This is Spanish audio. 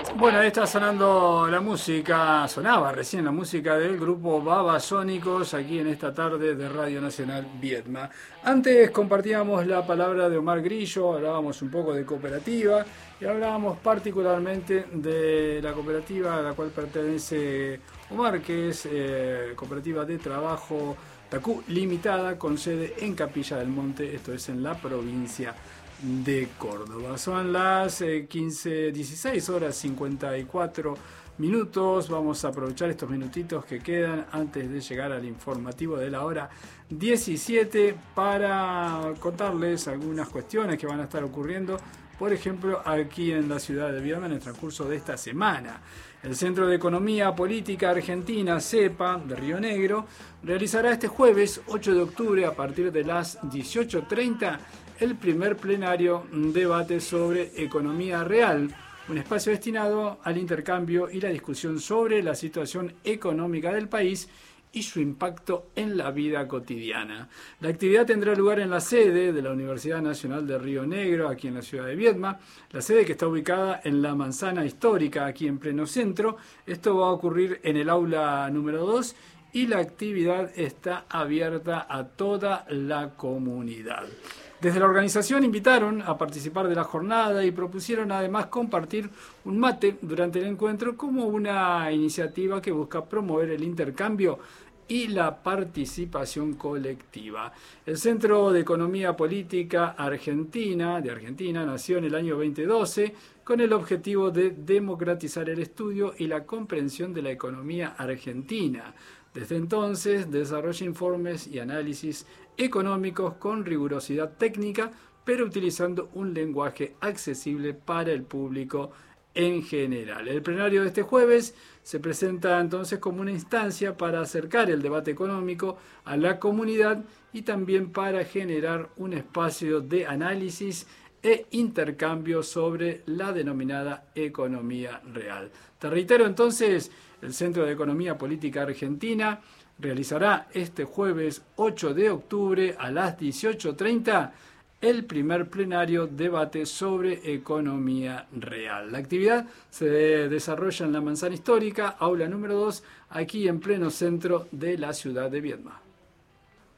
Bueno, ahí está sonando la música, sonaba recién la música del grupo Babasónicos aquí en esta tarde de Radio Nacional Viedma. Antes compartíamos la palabra de Omar Grillo, hablábamos un poco de cooperativa y hablábamos particularmente de la cooperativa a la cual pertenece Omar, que es Cooperativa de Trabajo Tacú Limitada, con sede en Capilla del Monte, esto es en la provincia de Córdoba. Son las 16 horas 54 minutos. Vamos a aprovechar estos minutitos que quedan antes de llegar al informativo de la hora 17 para contarles algunas cuestiones que van a estar ocurriendo, por ejemplo, aquí en la ciudad de Viedma en el transcurso de esta semana. El Centro de Economía Política Argentina, CEPA, de Río Negro, realizará este jueves 8 de octubre a partir de las 18:30 el primer plenario debate sobre economía real, un espacio destinado al intercambio y la discusión sobre la situación económica del país y su impacto en la vida cotidiana. La actividad tendrá lugar en la sede de la Universidad Nacional de Río Negro, aquí en la ciudad de Viedma, la sede que está ubicada en la Manzana Histórica, aquí en pleno centro. Esto va a ocurrir en el aula número 2 y la actividad está abierta a toda la comunidad. Desde la organización invitaron a participar de la jornada y propusieron además compartir un mate durante el encuentro como una iniciativa que busca promover el intercambio y la participación colectiva. El Centro de Economía Política de Argentina nació en el año 2012 con el objetivo de democratizar el estudio y la comprensión de la economía argentina. Desde entonces desarrolla informes y análisis económicos con rigurosidad técnica, pero utilizando un lenguaje accesible para el público en general. El plenario de este jueves se presenta entonces como una instancia para acercar el debate económico a la comunidad y también para generar un espacio de análisis e intercambio sobre la denominada economía real. Te reitero entonces, el Centro de Economía Política Argentina realizará este jueves 8 de octubre a las 18:30 el primer plenario debate sobre economía real. La actividad se desarrolla en la Manzana Histórica, aula número 2, aquí en pleno centro de la ciudad de Viedma.